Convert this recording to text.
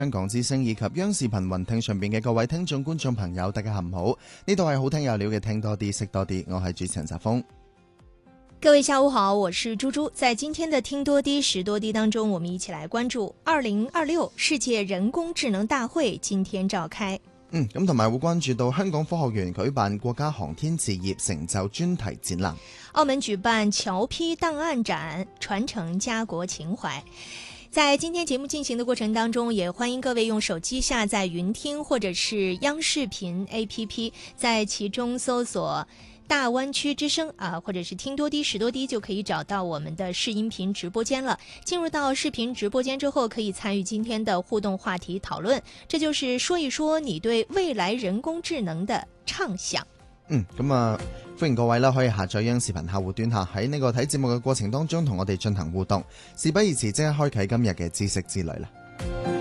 香港之聲以及央視頻雲聽上邊嘅各位聽眾觀眾朋友，大家下午好，呢度係好聽有料嘅聽多啲識多啲，我係主持人澤峰。 各位下午好，我是猪猪。在今天的聽多啲識多啲當中，我們一起來關注2026世界人工智能大會今天召開。 咁同埋會關注到香港科學園舉辦國家航天事業成就專題展覽， 澳門舉辦僑批檔案展，傳承家國情懷。在今天節目進行的過程當中，也歡迎各位用手機下載雲聽或者是央視頻 APP， 在其中搜索大灣區之聲或者是聽多啲識多啲，就可以找到我們的視音頻直播間了。進入到視頻直播間之後，可以參與今天的互動話題討論，這就是說一說你對未來人工智能的暢想。 歡迎各位啦，可以下載央視頻客戶端下，喺呢個睇節目嘅過程當中同我哋進行互動。事不宜遲，即刻開啟今日嘅知識之旅啦。